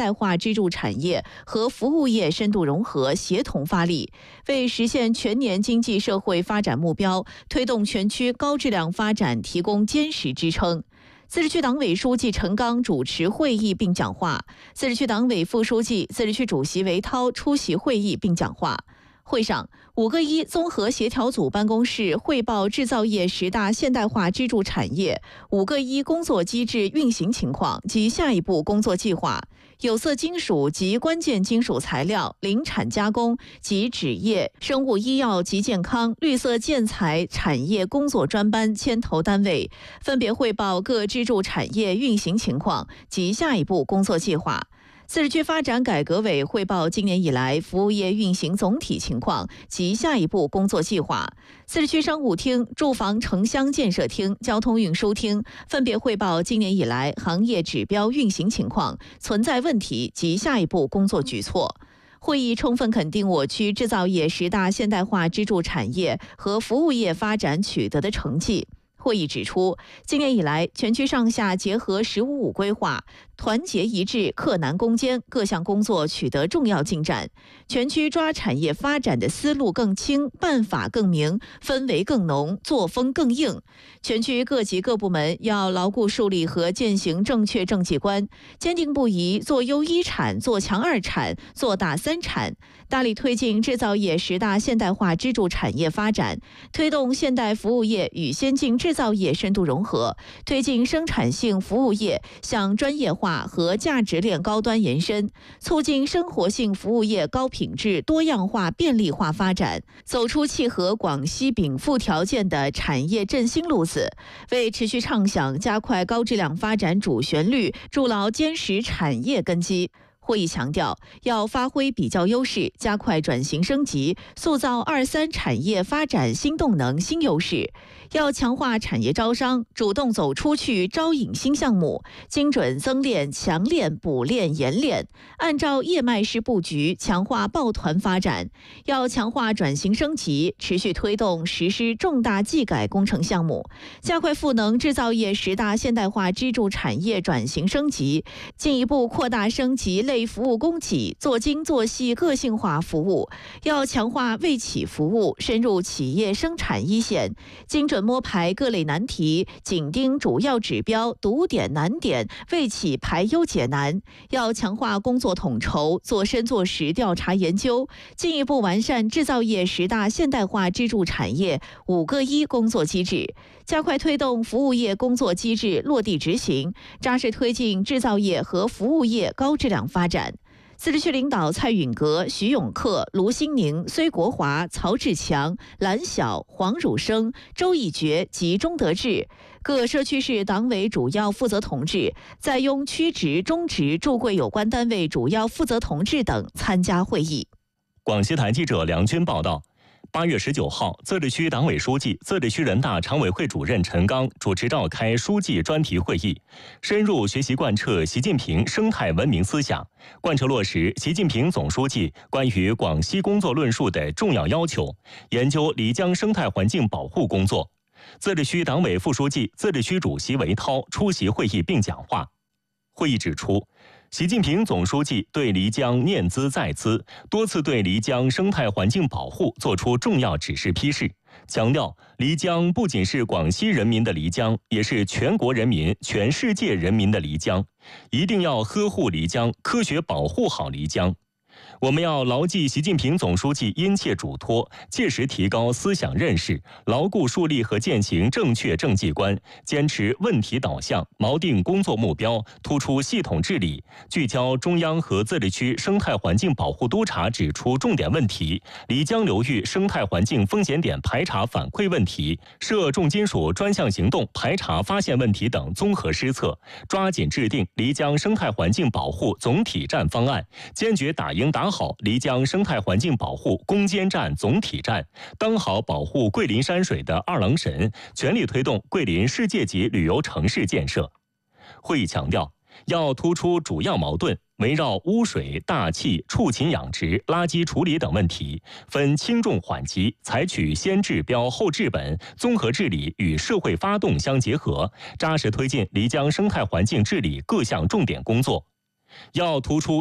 代化支柱产业和服务业深度融合协同发力，为实现全年经济社会发展目标，推动全区高质量发展提供坚实支撑。自治区党委书记陈刚主持会议并讲话，自治区党委副书记、自治区主席韦涛出席会议并讲话。会上，5个1综合协调组办公室汇报制造业10大现代化支柱产业5个1工作机制运行情况及下一步工作计划。有色金属及关键金属材料、林产加工及纸业、生物医药及健康、绿色建材产业工作专班牵头单位分别汇报各支柱产业运行情况及下一步工作计划。自治区发展改革委汇报今年以来服务业运行总体情况及下一步工作计划。自治区商务厅、住房城乡建设厅、交通运输厅分别汇报今年以来行业指标运行情况、存在问题及下一步工作举措。会议充分肯定我区制造业10大现代化支柱产业和服务业发展取得的成绩。会议指出，今年以来，全区上下结合“15+5”规划，团结一致、克难攻坚，各项工作取得重要进展。全区抓产业发展的思路更清，办法更明，氛围更浓，作风更硬。全区各级各部门要牢固树立和践行正确政绩观，坚定不移做优1产、做强2产、做大3产，大力推进制造业10大现代化支柱产业发展，推动现代服务业与先进制造业深度融合，推进生产性服务业向专业化和价值链高端延伸，促进生活性服务业高品质、多样化、便利化发展，走出契合广西禀赋条件的产业振兴路子，为持续畅想加快高质量发展主旋律筑牢坚实产业根基。会议强调，要发挥比较优势，加快转型升级，塑造2、3产业发展新动能、新优势。要强化产业招商，主动走出去招引新项目，精准增链、强链、补链、延链，按照业脉式布局，强化抱团发展。要强化转型升级，持续推动实施重大技改工程项目，加快赋能制造业10大现代化支柱产业转型升级，进一步扩大升级类服务供给，做精做细个性化服务。要强化为企服务，深入企业生产一线，精准摸排各类难题，紧盯主要指标，堵点难点，为企排忧解难。要强化工作统筹，做深做实调查研究，进一步完善制造业10大现代化支柱产业5个1工作机制，加快推动服务业工作机制落地执行，扎实推进制造业和服务业高质量发展。自治区领导蔡允革、徐永克、卢新宁、崔国华、曹志强、蓝晓、黄汝生、周以觉及钟德志，各社区市党委主要负责同志、在庸区直、中直、驻贵有关单位主要负责同志等参加会议。 广西台记者梁军报道。8月19号，自治区党委书记、自治区人大常委会主任陈刚主持召开书记专题会议，深入学习贯彻习近平生态文明思想，贯彻落实习近平总书记关于广西工作论述的重要要求，研究漓江生态环境保护工作。自治区党委副书记、自治区主席韦涛出席会议并讲话。会议指出，习近平总书记对漓江念兹在兹，多次对漓江生态环境保护作出重要指示批示，强调漓江不仅是广西人民的漓江，也是全国人民、全世界人民的漓江，一定要呵护漓江，科学保护好漓江。我们要牢记习近平总书记殷切嘱托，切实提高思想认识，牢固树立和践行正确政绩观，坚持问题导向，锚定工作目标，突出系统治理，聚焦中央和自治区生态环境保护督察指出重点问题、漓江流域生态环境风险点排查反馈问题、涉重金属专项行动排查发现问题等综合施策，抓紧制定漓江生态环境保护总体战方案，坚决打赢打好漓江生态环境保护攻坚战总体战，当好保护桂林山水的二郎神，全力推动桂林世界级旅游城市建设。会议强调，要突出主要矛盾，围绕污水、大气、畜禽养殖、垃圾处理等问题，分轻重缓急，采取先治标后治本，综合治理与社会发动相结合，扎实推进漓江生态环境治理各项重点工作。要突出